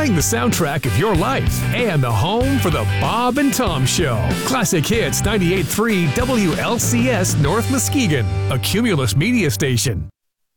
playing the soundtrack of your life and the home for the Bob and Tom Show. Classic Hits 98.3 WLCS North Muskegon, a Cumulus media station.